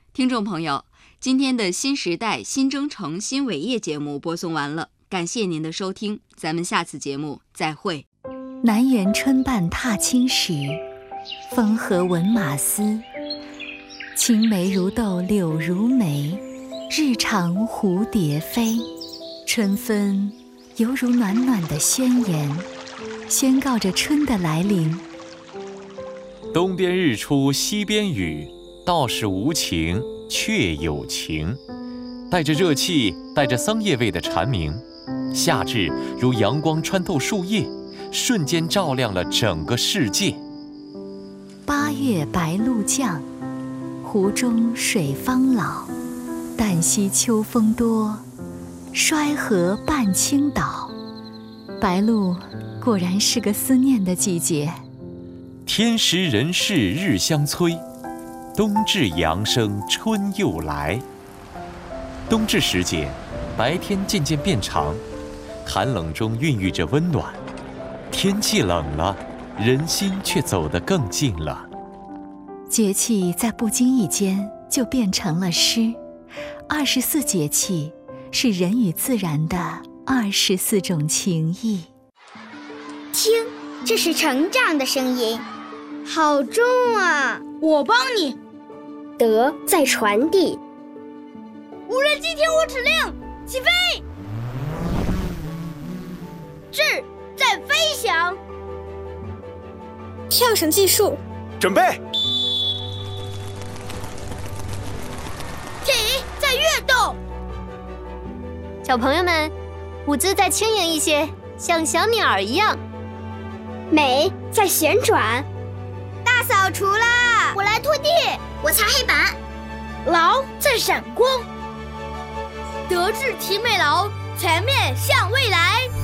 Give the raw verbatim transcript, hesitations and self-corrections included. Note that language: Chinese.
听众朋友，今天的新时代新征程新伟业节目播送完了，感谢您的收听，咱们下次节目再会。 南园春半踏青时，风和闻马嘶。青梅如豆柳如眉，日长蝴蝶飞。春分犹如暖暖的宣言，宣告着春的来临。 东边日出西边雨，道是无晴却有晴。带着热气，带着桑叶味的蝉鸣，夏至如阳光穿透树叶，瞬间照亮了整个世界。 八月白露降，湖中水方老。旦夕秋风多，衰河半倾倒。白露果然是个思念的季节。 天时人事日相催，冬至阳生春又来。冬至时节，白天渐渐变长，寒冷中孕育着温暖。天气冷了，人心却走得更近了。 节气在不经意间就变成了诗。二十四节气是人与自然的二十四种情谊。 听，这是成长的声音，好重啊！ 我帮你。 德在传递。 无人机听我指令，起飞！志在飞翔。 跳绳计数， 准备。 体在跃动。 小朋友们，舞姿再轻盈一些，像小鸟一样。 美在旋转。 大扫除啦！ 我来拖地，我擦黑板。 劳在闪光。德智体美劳，全面向未来。